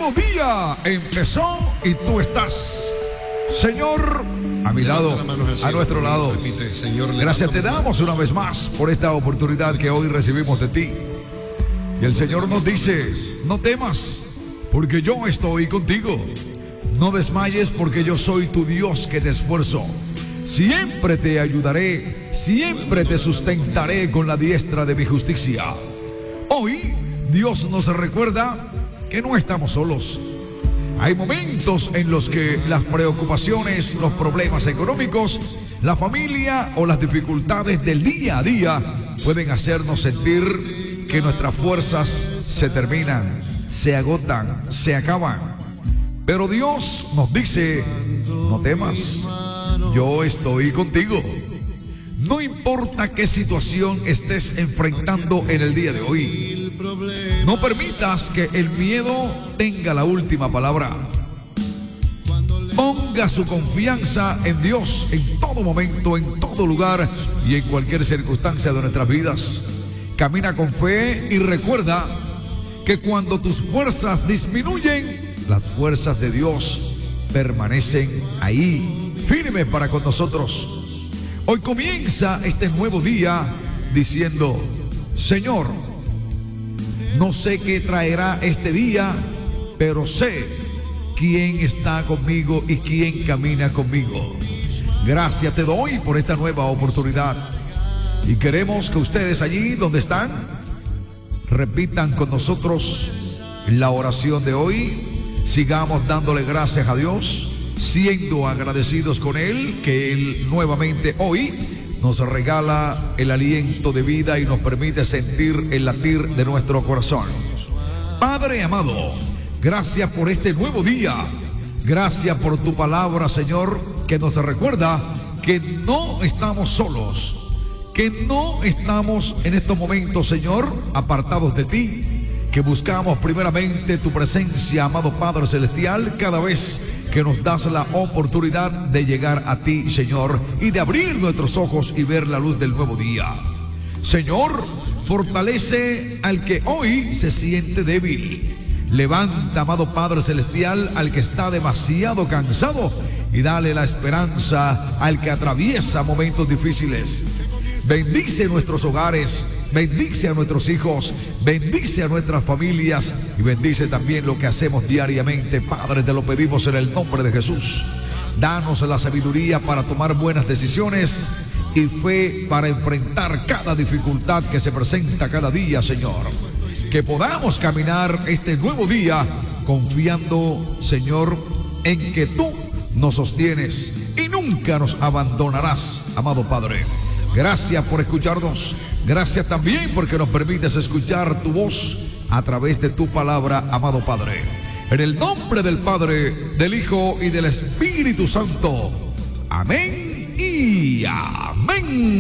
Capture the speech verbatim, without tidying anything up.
nuevo día empezó y tú estás, Señor, a mi lado, a nuestro lado. Gracias te damos una vez más por esta oportunidad que hoy recibimos de ti. Y el Señor nos dice: no temas, porque yo estoy contigo. No desmayes, porque yo soy tu Dios que te esfuerzo. Siempre te ayudaré, siempre te sustentaré con la diestra de mi justicia. Hoy Dios nos recuerda que no estamos solos. Hay momentos en los que las preocupaciones, los problemas económicos, la familia o las dificultades del día a día pueden hacernos sentir que nuestras fuerzas se terminan, se agotan, se acaban. Pero Dios nos dice: no temas, yo estoy contigo. No importa qué situación estés enfrentando en el día de hoy, no permitas que el miedo tenga la última palabra. Ponga su confianza en Dios en todo momento, en todo lugar y en cualquier circunstancia de nuestras vidas. Camina con fe y recuerda que cuando tus fuerzas disminuyen, las fuerzas de Dios permanecen ahí, firmes para con nosotros. Hoy comienza este nuevo día diciendo: Señor, no sé qué traerá este día, pero sé quién está conmigo y quién camina conmigo. Gracias te doy por esta nueva oportunidad. Y queremos que ustedes allí donde están repitan con nosotros la oración de hoy. Sigamos dándole gracias a Dios, siendo agradecidos con Él, que Él nuevamente hoy nos regala el aliento de vida y nos permite sentir el latir de nuestro corazón. Padre amado, gracias por este nuevo día. Gracias por tu palabra, Señor, que nos recuerda que no estamos solos, que no estamos en estos momentos, Señor, apartados de ti, que buscamos primeramente tu presencia, amado Padre Celestial, cada vez que nos das la oportunidad de llegar a ti, Señor, y de abrir nuestros ojos y ver la luz del nuevo día. Señor, fortalece al que hoy se siente débil. Levanta, amado Padre Celestial, al que está demasiado cansado, y dale la esperanza al que atraviesa momentos difíciles. Bendice nuestros hogares, bendice a nuestros hijos, bendice a nuestras familias y bendice también lo que hacemos diariamente. Padre, te lo pedimos en el nombre de Jesús. Danos la sabiduría para tomar buenas decisiones y fe para enfrentar cada dificultad que se presenta cada día, Señor. Que podamos caminar este nuevo día confiando, Señor, en que tú nos sostienes y nunca nos abandonarás, amado Padre. Gracias por escucharnos. Gracias también porque nos permites escuchar tu voz a través de tu palabra, amado Padre. En el nombre del Padre, del Hijo y del Espíritu Santo. Amén y amén.